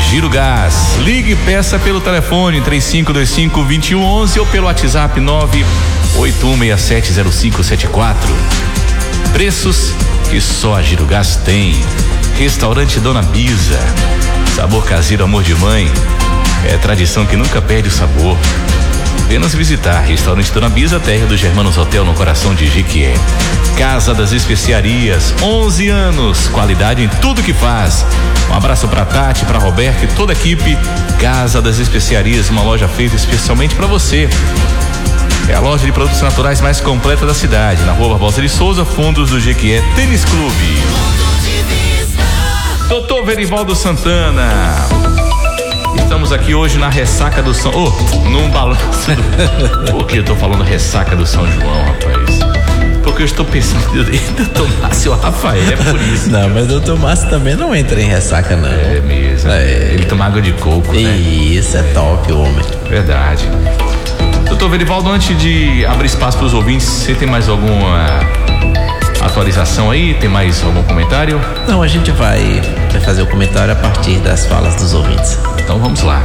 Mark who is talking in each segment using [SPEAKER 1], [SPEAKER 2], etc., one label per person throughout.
[SPEAKER 1] Giro Gás. Ligue e peça pelo telefone 3525-2111 ou pelo WhatsApp 981670574. Preços que só a Giro Gás tem. Restaurante Dona Bisa. Sabor caseiro, amor de mãe. É tradição que nunca perde o sabor. Apenas visitar Restaurante Dona Bisa, terra do Germanos Hotel, no coração de Jequié. Casa das Especiarias, 11 anos, qualidade em tudo que faz. Um abraço pra Tati, pra Roberto e toda a equipe. Casa das Especiarias, uma loja feita especialmente pra você. É a loja de produtos naturais mais completa da cidade, na Rua Barbosa de Souza, fundos do Jequié Tênis Clube. Doutor Verivaldo Santana. Estamos aqui hoje na ressaca do São... num balanço do... Por que eu tô falando ressaca do São João, rapaz? Porque eu estou pensando em doutor Márcio Rafael, é por isso.
[SPEAKER 2] Não, mas o doutor Márcio também não entra em ressaca, não.
[SPEAKER 1] É mesmo. Ele toma água de coco, né?
[SPEAKER 2] Isso, é top, homem.
[SPEAKER 1] Verdade. Doutor Verivaldo, antes de abrir espaço para os ouvintes, você tem mais alguma atualização aí? Tem mais algum comentário?
[SPEAKER 2] Não, a gente vai fazer o comentário a partir das falas dos ouvintes.
[SPEAKER 1] Então vamos lá.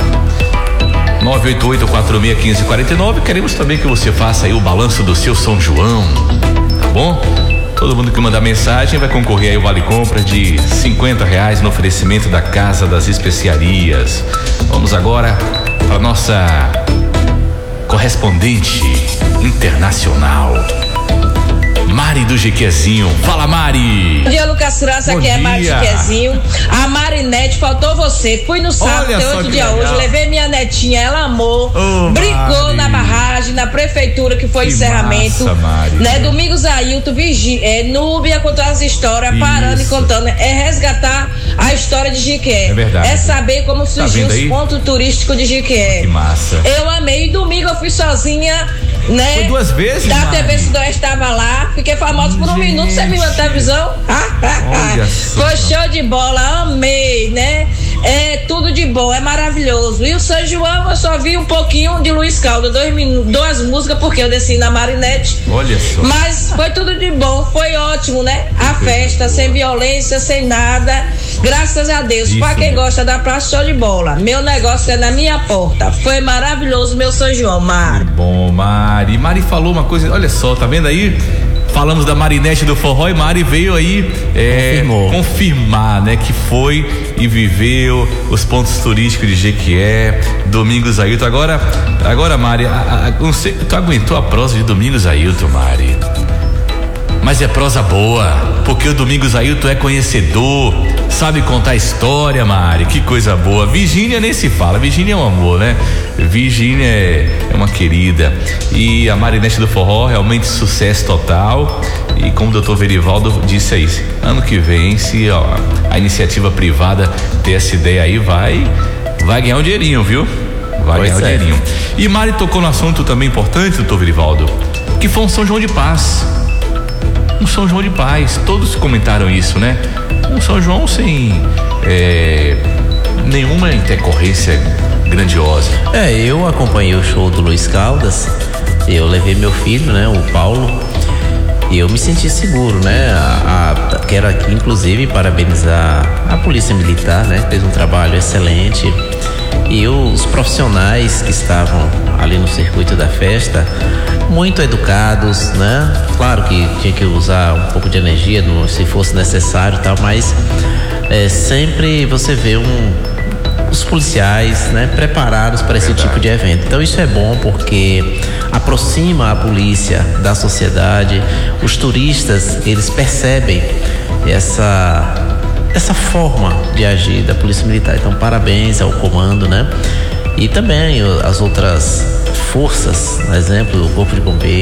[SPEAKER 1] 988-46-1549. Queremos também que você faça aí o balanço do seu São João, tá bom? Todo mundo que mandar mensagem vai concorrer aí o vale compra de R$50 no oferecimento da Casa das Especiarias. Vamos agora para nossa correspondente internacional, Mari do Jequezinho. Fala, Mari.
[SPEAKER 3] Bom dia, Lucas França, aqui é Mari do Jequezinho. A Marinete, faltou você. Fui no sábado, tem 8 dias hoje, levei minha netinha, ela amou, brincou Mari. Na barragem, na prefeitura, que foi que encerramento.
[SPEAKER 1] Massa, Mari.
[SPEAKER 3] Né? Domingos Ailton, Núbia contando as histórias, parando e contando. É resgatar a história de Jequié.
[SPEAKER 1] É verdade.
[SPEAKER 3] É saber como surgiu os pontos turísticos de Jequié.
[SPEAKER 1] Que massa.
[SPEAKER 3] Eu amei. Domingo eu fui sozinha, né?
[SPEAKER 1] Foi 2 vezes,
[SPEAKER 3] da
[SPEAKER 1] Mari?
[SPEAKER 3] TV Sudoeste estava lá, fiquei famosa por 1 minuto, você viu na televisão?
[SPEAKER 1] Olha só.
[SPEAKER 3] Foi show de bola, amei, né? É tudo de bom, é maravilhoso. E o São João eu só vi um pouquinho de Luiz Caldas, 2 músicas, porque eu desci na Marinete.
[SPEAKER 1] Olha só.
[SPEAKER 3] Mas foi tudo de bom, foi ótimo, né? A festa, sem violência, sem nada. Graças a Deus. Isso, pra quem gosta da praça, show de bola. Meu negócio é na minha porta. Foi maravilhoso, meu São João, Mari.
[SPEAKER 1] Que bom, Mari. Mari falou uma coisa, olha só, tá vendo aí? Falamos da Marinete do Forró e Mari veio aí confirmar, né, que foi e viveu os pontos turísticos de Jequié, Domingos Ailton. Agora Mari, não sei, tu aguentou a prosa de Domingos Ailton, Mari? Mas é prosa boa, porque o Domingos Ailton é conhecedor, sabe contar história, Mari, que coisa boa. Virgínia nem se fala, Virgínia é um amor, né? Virgínia é uma querida. E a Marinete do Forró, realmente sucesso total. E como o doutor Verivaldo disse aí, ano que vem, se a iniciativa privada ter essa ideia aí, vai ganhar um dinheirinho, viu? Vai ganhar um dinheirinho. E Mari tocou no assunto também importante, doutor Verivaldo, que foi um São João de paz. Um São João de paz, todos comentaram isso, né? Um São João sem nenhuma intercorrência grandiosa.
[SPEAKER 2] Eu acompanhei o show do Luiz Caldas, eu levei meu filho, né, o Paulo, e eu me senti seguro, né? Quero aqui, inclusive, parabenizar a Polícia Militar, né? Fez um trabalho excelente. E os profissionais que estavam ali no circuito da festa, muito educados, né? Claro que tinha que usar um pouco de energia se fosse necessário e tal, mas sempre você vê os policiais, né, preparados para esse tipo de evento. Então isso é bom porque aproxima a polícia da sociedade. Os turistas, eles percebem essa forma de agir da Polícia Militar. Então parabéns ao comando, né? E também as outras forças, por exemplo, o Corpo de Bombeiros.